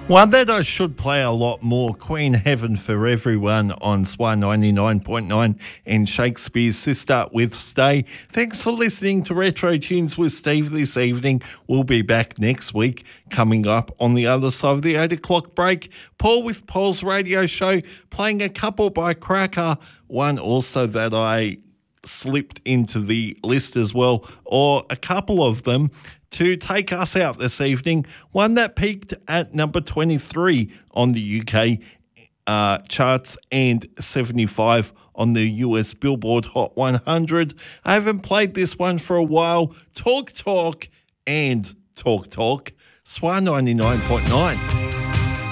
One that I should play a lot more, Queen Heaven for Everyone on SWA 99.9 and Shakespeare's Sister with Stay. Thanks for listening to Retro Tunes with Steve this evening. We'll be back next week. Coming up on the other side of the 8 o'clock break, Paul with Paul's Radio Show, playing a couple by Cracker, one also that I slipped into the list as well, or a couple of them, to take us out this evening. One that peaked at number 23 on the UK charts and 75 on the US Billboard Hot 100. I haven't played this one for a while. Talk Talk and Talk Talk. SWA 99.9.